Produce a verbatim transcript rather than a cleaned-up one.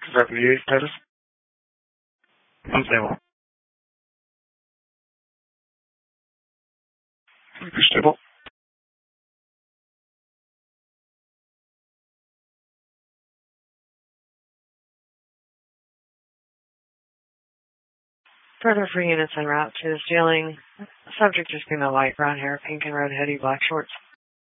Revenue status. Unstable. Stable. Further for units en route to the ceiling. Subject is female, white, brown hair, pink and red hoodie, black shorts.